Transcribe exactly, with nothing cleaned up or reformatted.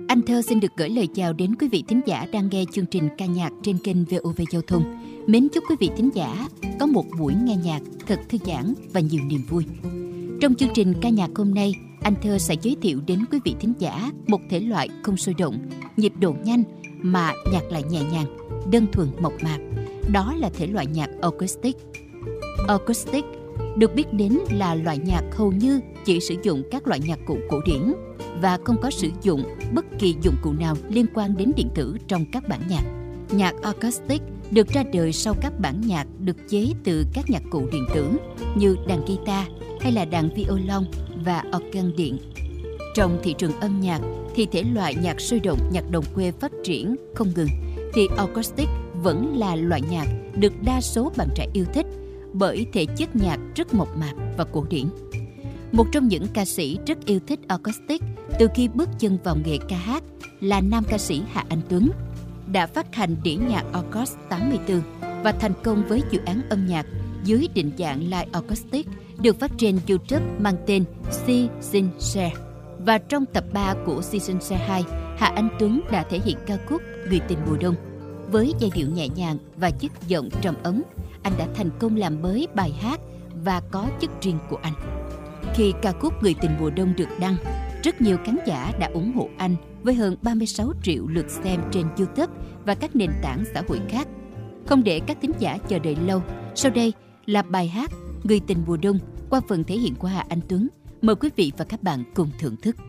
Anh Thơ xin được gửi lời chào đến quý vị thính giả đang nghe chương trình ca nhạc trên kênh vê o vê Giao thông. Mến chúc quý vị thính giả có một buổi nghe nhạc thật thư giãn và nhiều niềm vui. Trong chương trình ca nhạc hôm nay, anh Thơ sẽ giới thiệu đến quý vị thính giả một thể loại không sôi động, nhịp độ nhanh mà nhạc lại nhẹ nhàng, đơn thuần mộc mạc. Đó là thể loại nhạc acoustic. Acoustic được biết đến là loại nhạc hầu như chỉ sử dụng các loại nhạc cụ cổ điển và không có sử dụng bất kỳ dụng cụ nào liên quan đến điện tử trong các bản nhạc. Nhạc acoustic được ra đời sau các bản nhạc được chế từ các nhạc cụ điện tử như đàn guitar hay là đàn violon và organ điện. Trong thị trường âm nhạc thì thể loại nhạc sôi động, nhạc đồng quê phát triển không ngừng, thì acoustic vẫn là loại nhạc được đa số bạn trẻ yêu thích bởi thể chất nhạc rất mộc mạc và cổ điển. Một trong những ca sĩ rất yêu thích acoustic từ khi bước chân vào nghề ca hát là nam ca sĩ Hà Anh Tuấn, đã phát hành đĩa nhạc Accord tám mươi tư và thành công với dự án âm nhạc dưới định dạng live acoustic được phát trên YouTube mang tên Season Share. Và trong tập ba của Season Share hai, Hà Anh Tuấn đã thể hiện ca khúc Người tình mùa đông. Với giai điệu nhẹ nhàng và chất giọng trầm ấm, anh đã thành công làm mới bài hát và có chất riêng của anh. Khi ca khúc Người tình mùa đông được đăng, rất nhiều khán giả đã ủng hộ anh với hơn ba mươi sáu triệu lượt xem trên YouTube và các nền tảng xã hội khác. Không để các thính giả chờ đợi lâu, sau đây là bài hát Người tình mùa đông qua phần thể hiện của Hà Anh Tuấn. Mời quý vị và các bạn cùng thưởng thức.